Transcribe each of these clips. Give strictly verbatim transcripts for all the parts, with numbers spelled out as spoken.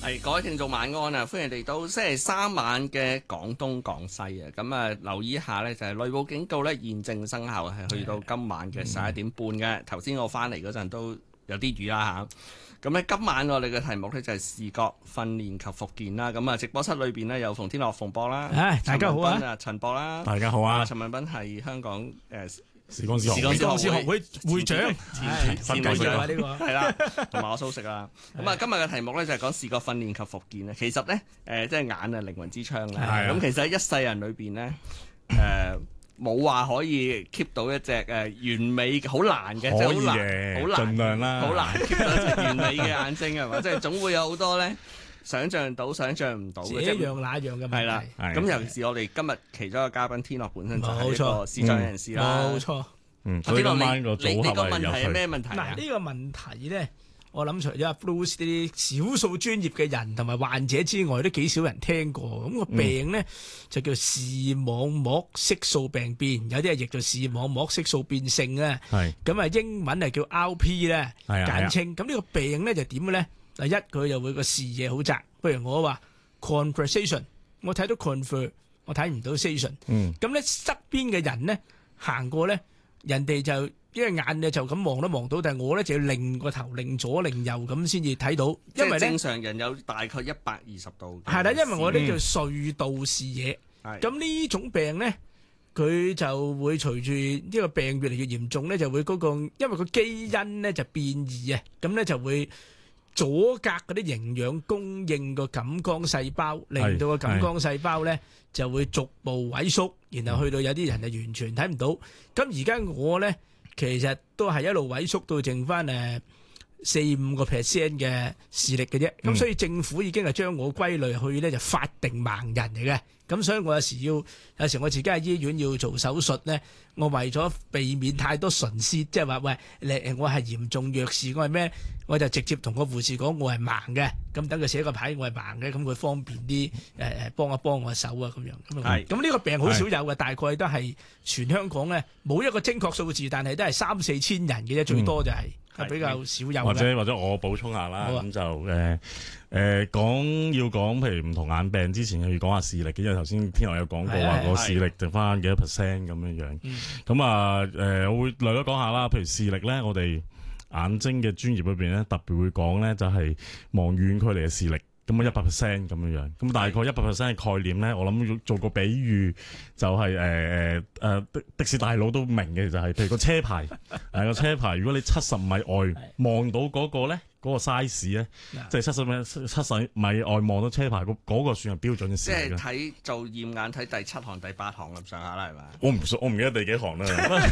係各位聽眾晚安啊！歡迎嚟到星期三晚嘅廣東廣西啊！咁啊，留意一下呢，就係雷暴警告呢現正生效，係去到今晚嘅十一點半嘅。頭先我翻嚟嗰陣都有啲雨啦嚇。咁咧今晚我哋嘅題目呢，就係視覺訓練及復健啦。咁啊，直播室裏邊呢，有馮天樂、馮博啦， 大家好啊， 陳博啦， 大家好啊。 陳文斌係香港誒視光視學會會長， 前會長呢個係啦，同埋我蘇軾啦。咁啊，今日嘅題目咧就係講視覺訓練及復健咧。其實咧，誒即係眼啊，靈魂之窗啦。咁其實喺一世人裏邊咧，誒冇話可以 keep 到一隻誒完美，好難嘅，即係好難，好難， 盡量啦， 好難 keep 到一隻完美嘅眼睛係嘛？即係總會有好多咧。想像到、想像唔到嘅， 一樣那樣嘅問題。 係啦，咁尤其是我哋今日其中一個嘉賓天樂本身就係一個視障人士啦。 冇錯。 嗯，所以今晚個組合你個問題係係咩問題啊？ 嗱，呢個問題咧，我諗除咗阿 Bruce 啲少數專業嘅人同埋患者之外，都幾少人聽過。咁個病咧就叫視網膜色素病變，有啲係譯做視網膜色素變性啊。係。咁啊，英文係叫 R P 咧，簡稱。咁呢個病咧就點嘅咧？第一，佢又會個視野好窄，譬如我話 conversation， 我睇到 conver， 我睇唔到 station。嗯。咁咧側邊嘅人咧行過咧，人哋就因為眼咧就咁望都望到，但係我咧就要擰個頭，擰左擰右咁先至睇到。因為正常人有大概一百二十度。 係啦，因為我呢叫隧道視野。係。咁呢種病咧，佢就會隨住呢個病越嚟越嚴重咧，就會嗰個因為個基因咧就變異啊，咁咧就會阻隔嗰啲營養供應個感光細胞，令到個感光細胞咧就會逐步萎縮，然後去到有啲人就完全睇唔到。咁而家我咧其實都係一路萎縮到剩翻誒四五個 percent 嘅視力嘅啫。咁所以政府已經係將我歸類去咧就法定盲人嚟嘅。咁所以我有時要有時我自己喺醫院要做手術咧，我為咗避免太多唇舌，即係話喂，誒我係嚴重弱視，我係咩？我就直接同個護士講我係盲嘅，咁等佢寫個牌我係盲嘅，咁佢方便啲誒誒幫一幫我手啊咁樣。係。咁呢個病好少有嘅，大概都係全香港咧冇一個精確數字，但係都係三四千人嘅啫，最多就係、係、係、嗯、比較少有嘅。 或者或者我補充下啦，咁、啊、就誒誒講要講，譬如唔同眼病之前要講下視力嘅，因為頭先天樂有講過話個視力剩翻幾多 percent 咁樣樣。咁啊誒，我會略略講下啦。譬如視力咧，我哋眼睛嘅專業裏邊咧，特別會講咧，就係望遠距離嘅視力，咁啊一百 percent 咁樣樣，咁大概一百 percent 嘅概念咧，我諗要做個比喻，就係誒誒誒的的士大佬都明嘅，就係、是、譬如個車牌，誒個車牌，如果你七十米外望到嗰個咧。嗰個 size 咧，即係七十米七十米外望到車牌，嗰、嗰個算係標準嘅視力。 即係睇做驗眼睇第七行、第八行咁上下啦，係嘛？ 我唔我唔記得第幾行啦。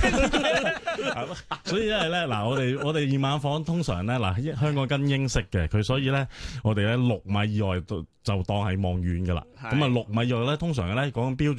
所以因為咧，嗱，我哋我哋驗眼房通常咧，嗱，香港跟英式嘅，佢所以咧，我哋咧六米以外就就當係望遠㗎啦。咁啊，六米以外咧，通常咧講標準。